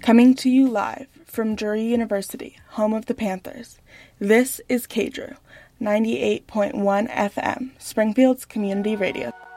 Coming to you live from Drury University, home of the Panthers, this is KDRU, 98.1 FM, Springfield's community radio.